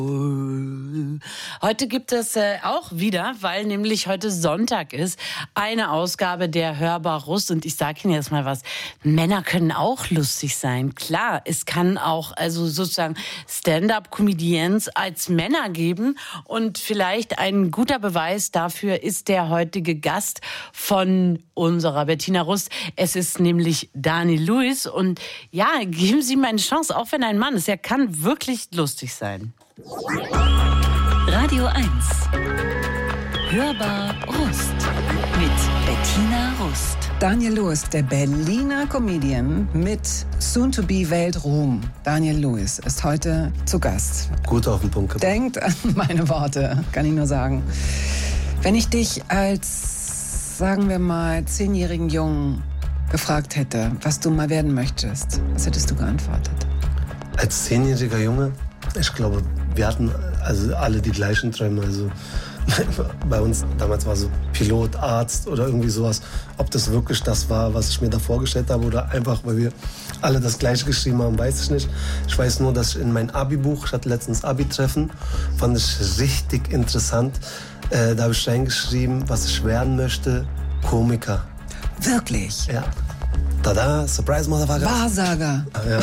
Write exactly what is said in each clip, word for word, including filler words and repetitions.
Heute gibt es äh, auch wieder, weil nämlich heute Sonntag ist, eine Ausgabe der Hörbar Rust. Und ich sage Ihnen jetzt mal was, Männer können auch lustig sein. Klar, es kann auch also sozusagen Stand-up-Comedians als Männer geben. Und vielleicht ein guter Beweis dafür ist der heutige Gast von unserer Bettina Rust. Es ist nämlich Daniel Lewis. Und ja, geben Sie ihm eine Chance, auch wenn er ein Mann ist. Er kann wirklich lustig sein. Radio eins. Hörbar Rust mit Bettina Rust. Daniel Lewis, der Berliner Comedian mit Soon-to-be-Weltruhm. Daniel Lewis ist heute zu Gast. Gut auf den Punkt gebracht. Denkt an meine Worte, kann ich nur sagen. Wenn ich dich als, sagen wir mal, zehnjährigen Jungen gefragt hätte, was du mal werden möchtest, was hättest du geantwortet? Als zehnjähriger Junge, ich glaube, wir hatten also alle die gleichen Träume. Also bei uns damals war so Pilot, Arzt oder irgendwie sowas. Ob das wirklich das war, was ich mir da vorgestellt habe oder einfach, weil wir alle das Gleiche geschrieben haben, weiß ich nicht. Ich weiß nur, dass ich in mein Abi-Buch, ich hatte letztens Abi-Treffen, fand ich richtig interessant. Äh, da habe ich reingeschrieben, was ich werden möchte, Komiker. Wirklich? Ja. Tada, Surprise, Motherfucker. Wahrsager. Ja.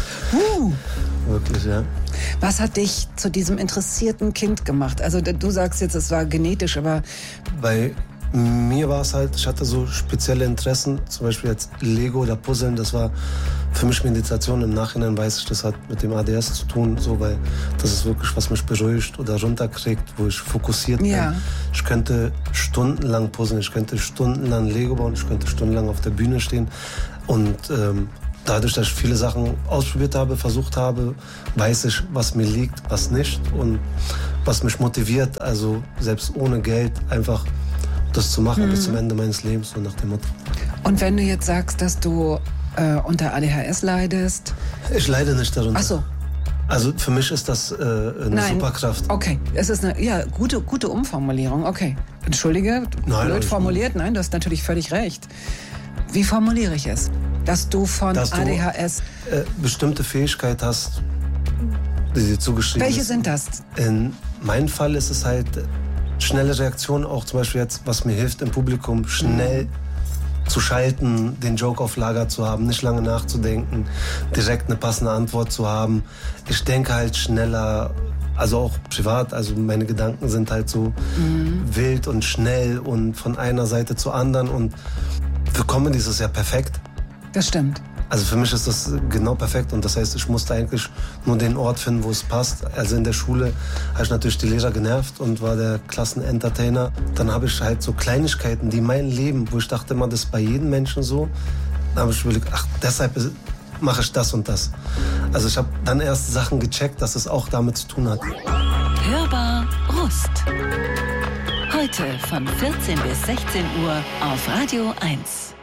Uh. Wirklich, ja. Was hat dich zu diesem interessierten Kind gemacht? Also du sagst jetzt, es war genetisch, aber... Bei mir war es halt, ich hatte so spezielle Interessen, zum Beispiel jetzt Lego oder Puzzeln, das war für mich Meditation. Im Nachhinein weiß ich, das hat mit dem A D S zu tun, so, weil das ist wirklich, was mich beruhigt oder runterkriegt, wo ich fokussiert bin. Ja. Ich könnte stundenlang puzzeln, ich könnte stundenlang Lego bauen, ich könnte stundenlang auf der Bühne stehen und... Ähm, Dadurch, dass ich viele Sachen ausprobiert habe, versucht habe, weiß ich, was mir liegt, was nicht und was mich motiviert, also selbst ohne Geld einfach das zu machen mhm. bis zum Ende meines Lebens, so nach dem Motto. Und wenn du jetzt sagst, dass du äh, unter A D H S leidest? Ich leide nicht darunter. Ach so. Also für mich ist das äh, eine Nein. Superkraft. Okay, es ist eine ja, gute, gute Umformulierung. Okay, entschuldige, Nein, blöd formuliert. Nein, du hast natürlich völlig recht. Wie formuliere ich es? Dass du von Dass du, A D H S... Äh, bestimmte Fähigkeit hast, die dir zugeschrieben Welche ist. sind das? In meinem Fall ist es halt schnelle Reaktion, auch zum Beispiel jetzt, was mir hilft im Publikum, schnell mhm. zu schalten, den Joke auf Lager zu haben, nicht lange nachzudenken, direkt eine passende Antwort zu haben. Ich denke halt schneller, also auch privat, also meine Gedanken sind halt so mhm. wild und schnell und von einer Seite zur anderen und für Comedy ist es ja perfekt. Das stimmt. Also für mich ist das genau perfekt und das heißt, ich musste eigentlich nur den Ort finden, wo es passt. Also in der Schule habe ich natürlich die Lehrer genervt und war der Klassenentertainer. Dann habe ich halt so Kleinigkeiten, die mein Leben, wo ich dachte immer, das ist bei jedem Menschen so. Dann habe ich überlegt, ach, deshalb mache ich das und das. Also ich habe dann erst Sachen gecheckt, dass es auch damit zu tun hat. Hörbar Rust. Heute von vierzehn bis sechzehn Uhr auf Radio eins.